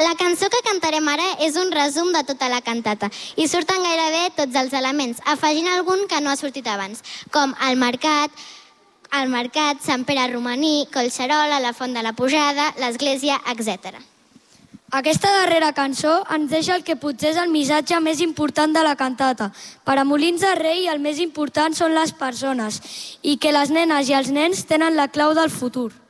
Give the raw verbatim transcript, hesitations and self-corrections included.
La cançó que cantarem ara és un resum de tota la cantata i surten gairebé tots els elements, afegint algun que no ha sortit abans, com el mercat, el mercat, Sant Pere Romaní, Collserola, la Font de la Pujada, l'església, etcètera. Aquesta darrera cançó ens deixa el que potser és el missatge més important de la cantata. Per a Molins de Rei el més important són les persones i que les nenes i els nens tenen la clau del futur.